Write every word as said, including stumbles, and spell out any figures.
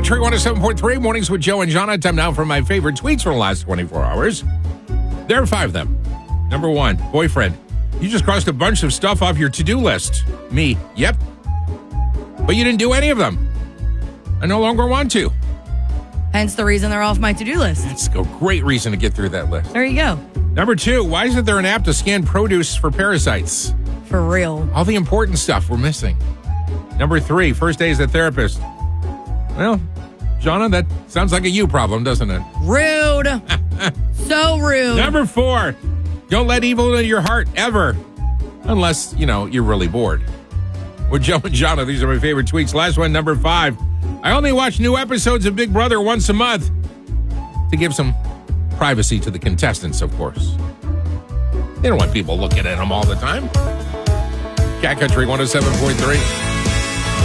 Country one oh seven point three, mornings with Joe and Jonna. Time now for my favorite tweets for the last twenty-four hours. There are five of them. Number one, boyfriend, you just crossed a bunch of stuff off your to-do list. Me, yep. But you didn't do any of them. I no longer want to. Hence the reason they're off my to-do list. That's a great reason to get through that list. There you go. Number two, why isn't there an app to scan produce for parasites? For real. All the important stuff we're missing. Number three, first day as a therapist. Well, Jonna, that sounds like a you problem, doesn't it? Rude. So rude. Number four, don't let evil into your heart ever. Unless, you know, you're really bored. With Joe and Jonna, these are my favorite tweets. Last one, number five. I only watch new episodes of Big Brother once a month to give some privacy to the contestants, of course. They don't want people looking at them all the time. Cat Country one oh seven point three.